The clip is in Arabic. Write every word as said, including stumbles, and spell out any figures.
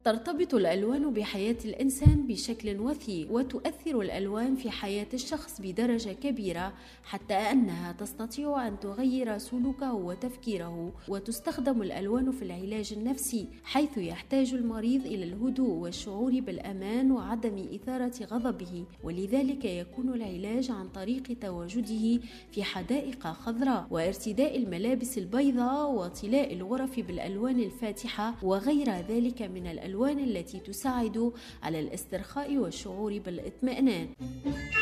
ترتبط الألوان بحياة الإنسان بشكل وثيق، وتؤثر الألوان في حياة الشخص بدرجة كبيرة حتى أنها تستطيع أن تغير سلوكه وتفكيره. وتستخدم الألوان في العلاج النفسي، حيث يحتاج المريض إلى الهدوء والشعور بالأمان وعدم إثارة غضبه، ولذلك يكون العلاج عن طريق تواجده في حدائق خضراء وارتداء الملابس البيضاء وطلاء الغرف بالألوان الفاتحة وغير ذلك من الألوان التي تساعد على الاسترخاء والشعور بالاطمئنان.